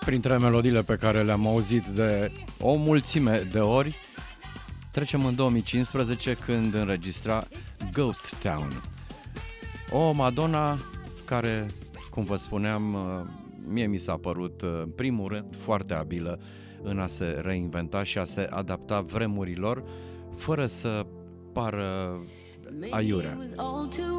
Printre melodiile pe care le-am auzit de o mulțime de ori, trecem în 2015 când înregistra Ghost Town. O Madonna care, cum vă spuneam, mie mi s-a părut în primul rând foarte abilă în a se reinventa și a se adapta vremurilor fără să pară aiurea.